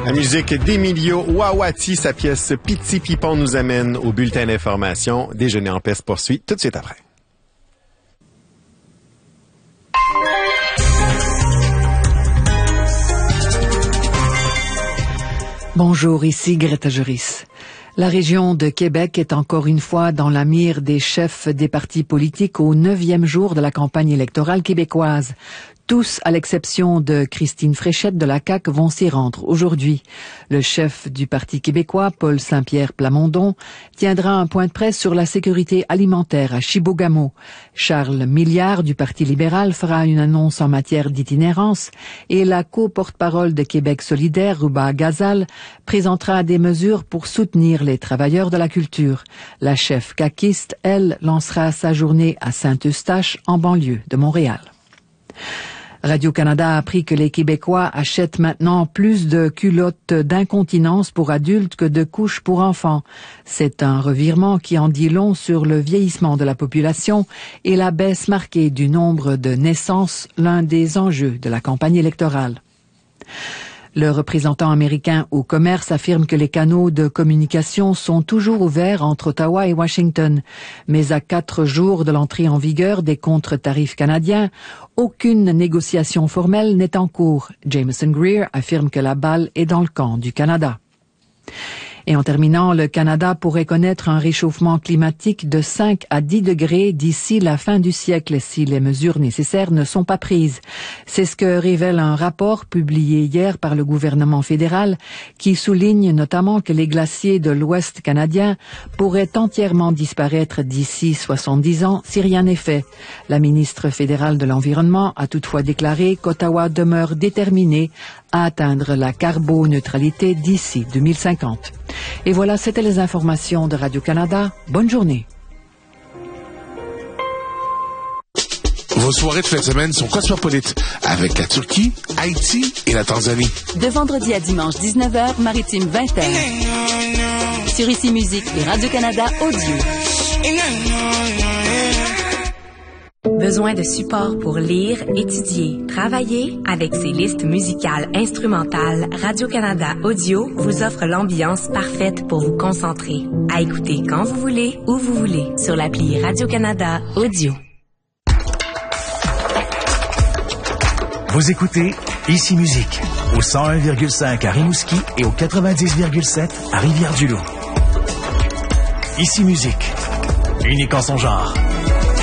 La musique d'Emilio Wawati, sa pièce Piti Pipon nous amène au bulletin d'information. Déjeuner en paix se poursuit tout de suite après. Bonjour, ici Greta Juris. La région de Québec est encore une fois dans la mire des chefs des partis politiques au 9e jour de la campagne électorale québécoise. Tous, à l'exception de Christine Fréchette de la CAQ, vont s'y rendre aujourd'hui. Le chef du Parti québécois, Paul Saint-Pierre Plamondon, tiendra un point de presse sur la sécurité alimentaire à Chibougamau. Charles Milliard du Parti libéral fera une annonce en matière d'itinérance et la co-porte-parole de Québec solidaire, Ruba Gazal, présentera des mesures pour soutenir les travailleurs de la culture. La chef caquiste, elle, lancera sa journée à Saint-Eustache, en banlieue de Montréal. Radio-Canada a appris que les Québécois achètent maintenant plus de culottes d'incontinence pour adultes que de couches pour enfants. C'est un revirement qui en dit long sur le vieillissement de la population et la baisse marquée du nombre de naissances, l'un des enjeux de la campagne électorale. Le représentant américain au commerce affirme que les canaux de communication sont toujours ouverts entre Ottawa et Washington. Mais à 4 jours de l'entrée en vigueur des contre-tarifs canadiens, aucune négociation formelle n'est en cours. Jameson Greer affirme que la balle est dans le camp du Canada. Et en terminant, le Canada pourrait connaître un réchauffement climatique de 5 à 10 degrés d'ici la fin du siècle si les mesures nécessaires ne sont pas prises. C'est ce que révèle un rapport publié hier par le gouvernement fédéral qui souligne notamment que les glaciers de l'Ouest canadien pourraient entièrement disparaître d'ici 70 ans si rien n'est fait. La ministre fédérale de l'Environnement a toutefois déclaré qu'Ottawa demeure déterminé à atteindre la carboneutralité d'ici 2050. Et voilà, c'était les informations de Radio-Canada. Bonne journée. Vos soirées de fin de semaine sont cosmopolites avec la Turquie, Haïti et la Tanzanie. De vendredi à dimanche 19h, Maritime 20h. Sur Ici Musique et Radio-Canada Audio. Besoin de support pour lire, étudier, travailler? Avec ses listes musicales instrumentales, Radio-Canada Audio vous offre l'ambiance parfaite pour vous concentrer. À écouter quand vous voulez, où vous voulez, sur l'appli Radio-Canada Audio. Vous écoutez Ici Musique, au 101,5 à Rimouski et au 90,7 à Rivière-du-Loup. Ici Musique, unique en son genre.